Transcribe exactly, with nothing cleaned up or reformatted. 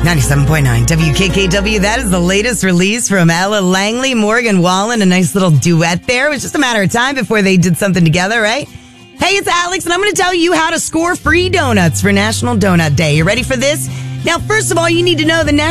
ninety-seven point nine W K K W. That is the latest release from Ella Langley, Morgan Wallen. A nice little duet there. It was just a matter of time before they did something together, right? Hey, it's Alex, and I'm going to tell you how to score free donuts for National Donut Day. You ready for this? Now, first of all, you need to know the National